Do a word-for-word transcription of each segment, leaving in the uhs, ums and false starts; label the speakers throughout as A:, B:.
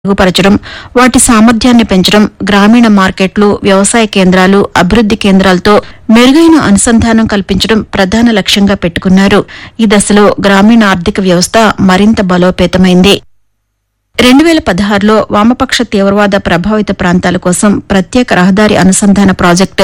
A: మెరుగుపరచడం, వాటి సామర్థ్యాన్ని పెంచడం, గ్రామీణ మార్కెట్లు, వ్యవసాయ కేంద్రాలు, అభివృద్ది కేంద్రాలతో మెరుగైన అనుసంధానం కల్పించడం ప్రధాన లక్ష్యంగా పెట్టుకున్నారు. ఈ దశలో గ్రామీణ ఆర్థిక వ్యవస్థ మరింత బలోపేతమైంది. రెండు వేల పదహారులో వామపక్ష తీవ్రవాద ప్రభావిత ప్రాంతాల కోసం ప్రత్యేక రహదారి అనుసంధాన ప్రాజెక్టు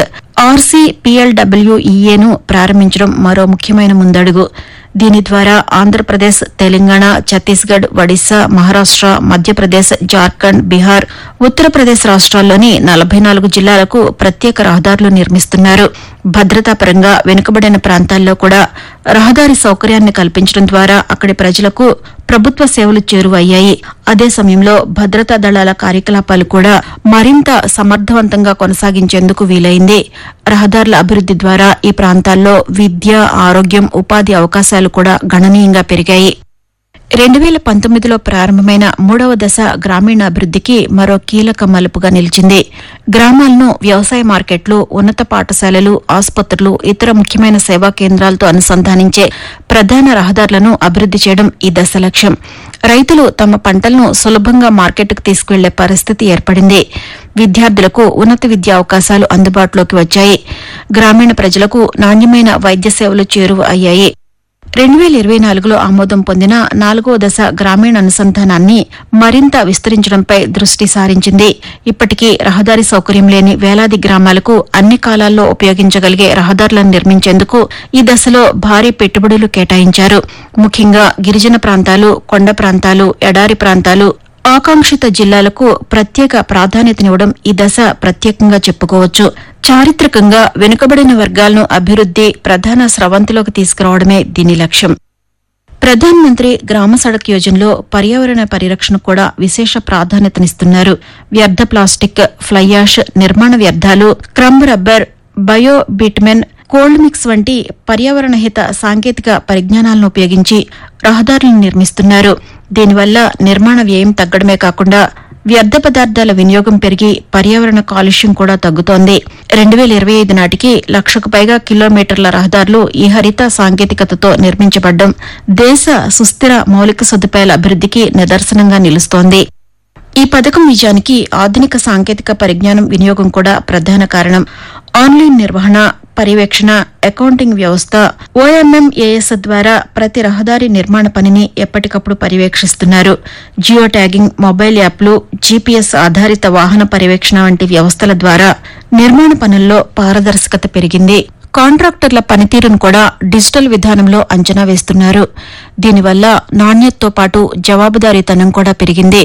A: ఆర్సీపీఎల్డబ్ల్యూఈఏను ప్రారంభించడం మరో ముఖ్యమైన ముందడుగు. దీని ద్వారా ఆంధ్రప్రదేశ్, తెలంగాణ, ఛత్తీస్గఢ్, ఒడిశా, మహారాష్ట, మధ్యప్రదేశ్, జార్ఖండ్, బీహార్, ఉత్తరప్రదేశ్ రాష్ట్రాల్లోని నలభై నాలుగు జిల్లాలకు ప్రత్యేక రహదారులు నిర్మిస్తున్నారు. భద్రతాపరంగా వెనుకబడిన ప్రాంతాల్లో కూడా రహదారి సౌకర్యాన్ని కల్పించడం ద్వారా అక్కడి ప్రజలకు ప్రభుత్వ సేవలు చేరువయ్యాయి. అదే సమయంలో భద్రతా దళాల కార్యకలాపాలు కూడా మరింత సమర్థవంతంగా కొనసాగించేందుకు వీలైంది. రహదారుల అభివృద్ది ద్వారా ఈ ప్రాంతాల్లో విద్య, ఆరోగ్యం, ఉపాధి అవకాశాలు కూడా గణనీయంగా పెరిగాయి. రెండు వేల పంతొమ్మిదిలో ప్రారంభమైన మూడవ దశ గ్రామీణాభివృద్దికి మరో కీలక మలుపుగా నిలిచింది. గ్రామాలను వ్యవసాయ మార్కెట్లు, ఉన్నత పాఠశాలలు, ఆసుపత్రులు, ఇతర ముఖ్యమైన సేవా కేంద్రాలతో అనుసంధానించే ప్రధాన రహదారులను అభివృద్ది చేయడం ఈ దశ లక్ష్యం. రైతులు తమ పంటలను సులభంగా మార్కెట్కు తీసుకువెళ్లే పరిస్థితి ఏర్పడింది. విద్యార్థులకు ఉన్నత విద్యా అవకాశాలు అందుబాటులోకి వచ్చాయి. గ్రామీణ ప్రజలకు నాణ్యమైన వైద్య సేవలు చేరువ అయ్యాయి. రెండు వేల ఇరవై నాలుగులో ఆమోదం పొందిన నాలుగో దశ గ్రామీణ అనుసంధానాన్ని మరింత విస్తరించడంపై దృష్టి సారించింది. ఇప్పటికీ రహదారి సౌకర్యం లేని వేలాది గ్రామాలకు అన్ని కాలాల్లో ఉపయోగించగలిగే రహదారులను నిర్మించేందుకు ఈ దశలో భారీ పెట్టుబడులు కేటాయించారు. ముఖ్యంగా గిరిజన ప్రాంతాలు, కొండ ప్రాంతాలు, ఎడారి ప్రాంతాలు, ఆకాంక్షిత జిల్లాలకు ప్రత్యేక ప్రాధాన్యతనివ్వడం ఈ దశ ప్రత్యేకంగా చెప్పుకోవచ్చు. చారిత్రకంగా వెనుకబడిన వర్గాలను అభివృద్ది ప్రధాన స్రవంతిలోకి తీసుకురావడమే దీని లక్ష్యం. ప్రధాన్ మంత్రి గ్రామ సడక్ యోజనలో పర్యావరణ పరిరక్షణకు కూడా విశేష ప్రాధాన్యతనిస్తున్నారు. వ్యర్థ ప్లాస్టిక్, ఫ్లై యాష్, నిర్మాణ వ్యర్థాలు, క్రమ్ rubber, bio bitumen, cold mix వంటి పర్యావరణహిత సాంకేతిక పరిజ్ఞానాలను ఉపయోగించి రహదారులను నిర్మిస్తున్నారు. దీనివల్ల నిర్మాణ వ్యయం తగ్గడమే కాకుండా వ్యర్థ పదార్థాల వినియోగం పెరిగి పర్యావరణ కాలుష్యం కూడా తగ్గుతోంది. రెండు వేల ఇరవై ఐదు నాటికి లక్షకు పైగా కిలోమీటర్ల రహదారులు ఈ హరిత సాంకేతికతతో నిర్మించబడ్డం దేశ సుస్థిర మౌలిక సదుపాయాల అభివృద్దికి నిదర్శనంగా నిలుస్తోంది. ఈ పథకం విజయానికి ఆధునిక సాంకేతిక పరిజ్ఞానం వినియోగం కూడా ప్రధాన కారణం. ఆన్లైన్ నిర్వహణ, పర్యవేక్షణ, అకౌంటింగ్ వ్యవస్థ, ఓఎంఎంఏఎస్ ద్వారా ప్రతి రహదారి నిర్మాణ పనిని ఎప్పటికప్పుడు పర్యవేక్షిస్తున్నారు. జియో ట్యాగింగ్, మొబైల్ యాప్లు, జీపీఎస్ ఆధారిత వాహన పర్యవేక్షణ వంటి వ్యవస్థల ద్వారా నిర్మాణ పనుల్లో పారదర్శకత పెరిగింది. కాంట్రాక్టర్ల పనితీరును కూడా డిజిటల్ విధానంలో అంచనా వేస్తున్నారు. దీనివల్ల నాణ్యతతో పాటు జవాబుదారీతనం కూడా పెరిగింది.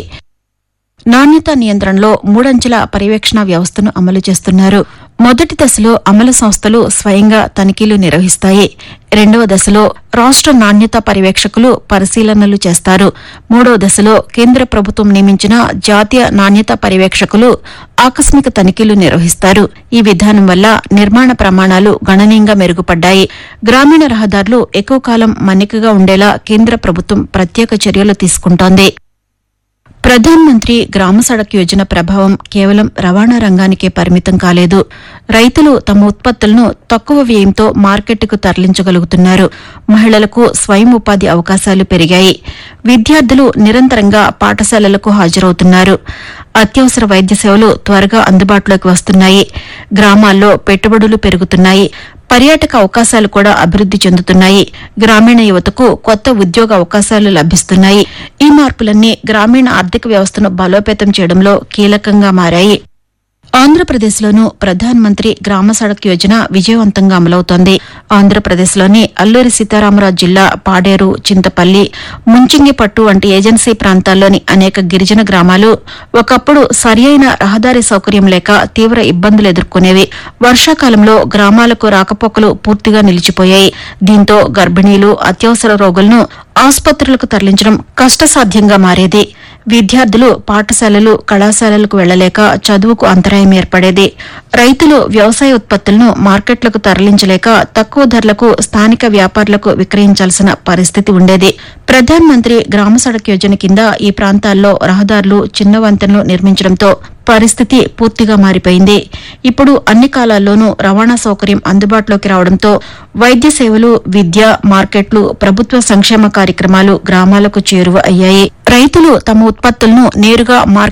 A: నాణ్యతా నియంత్రణలో మూడంచెల పర్యవేక్షణ వ్యవస్థను అమలు చేస్తున్నారు. మొదటి దశలో అమలు సంస్థలు స్వయంగా తనిఖీలు నిర్వహిస్తాయి. రెండవ దశలో రాష్ట నాణ్యతా పర్యవేక్షకులు పరిశీలనలు చేస్తారు. మూడవ దశలో కేంద్ర ప్రభుత్వం నియమించిన జాతీయ నాణ్యతా పర్యవేక్షకులు ఆకస్మిక తనిఖీలు నిర్వహిస్తారు. ఈ విధానం వల్ల నిర్మాణ ప్రమాణాలు గణనీయంగా మెరుగుపడ్డాయి. గ్రామీణ రహదారులు ఎక్కువ కాలం మన్నికగా ఉండేలా కేంద్ర ప్రభుత్వం ప్రత్యేక చర్యలు తీసుకుంటోంది. ప్రధాన్ మంత్రి గ్రామ సడక్ యోజన ప్రభావం కేవలం రవాణా రంగానికే పరిమితం కాలేదు. రైతులు తమ ఉత్పత్తులను తక్కువ వ్యయంతో మార్కెట్కు తరలించగలుగుతున్నారు. మహిళలకు స్వయం ఉపాధి అవకాశాలు పెరిగాయి. విద్యార్థులు నిరంతరంగా పాఠశాలలకు హాజరవుతున్నారు. అత్యవసర వైద్య సేవలు త్వరగా అందుబాటులోకి వస్తున్నాయి. గ్రామాల్లో పెట్టుబడులు పెరుగుతున్నాయి. పర్యాటక అవకాశాలు కూడా అభివృద్ది చెందుతున్నాయి. గ్రామీణ యువతకు కొత్త ఉద్యోగ అవకాశాలు లభిస్తున్నాయి. ఈ మార్పులన్నీ గ్రామీణ ఆర్థిక వ్యవస్థను బలోపేతం చేయడంలో కీలకంగా మారాయి. ఆంధ్రప్రదేశ్లోనూ ప్రధాన్ మంత్రి గ్రామ సడక్ యోజన విజయవంతంగా అమలవుతోంది. ఆంధ్రప్రదేశ్లోని అల్లూరి సీతారామరాజు జిల్లా పాడేరు, చింతపల్లి, ముంచింగిపట్టు వంటి ఏజెన్సీ ప్రాంతాల్లోని అనేక గిరిజన గ్రామాలు ఒకప్పుడు సరియైన రహదారి సౌకర్యం లేక తీవ్ర ఇబ్బందులు ఎదుర్కొనేవి. వర్షాకాలంలో గ్రామాలకు రాకపోకలు పూర్తిగా నిలిచిపోయాయి. దీంతో గర్భిణీలు, అత్యవసర రోగులను ఆసుపత్రులకు తరలించడం కష్టసాధ్యంగా మారేది. విద్యార్థులు పాఠశాలలు, కళాశాలలకు వెళ్లలేక చదువుకు అంతరాయం ఏర్పడేది. రైతులు వ్యవసాయ ఉత్పత్తులను మార్కెట్లకు తరలించలేక తక్కువ ధరలకు స్థానిక వ్యాపారులకు విక్రయించాల్సిన పరిస్థితి ఉండేది. ప్రధాన్ మంత్రి గ్రామ సడక్ యోజన కింద ఈ ప్రాంతాల్లో రహదారులు, చిన్న వంతెనలు నిర్మించడంతో పరిస్థితి పూర్తిగా మారిపోయింది. ఇప్పుడు అన్ని కాలాల్లోనూ రవాణా సౌకర్యం అందుబాటులోకి రావడంతో వైద్య సేవలు, విద్య, మార్కెట్లు, ప్రభుత్వ సంక్షేమ కార్యక్రమాలు గ్రామాలకు చేరువ అయ్యాయి. రైతులు తమ ఉత్పత్తులను నేరుగా మార్కెట్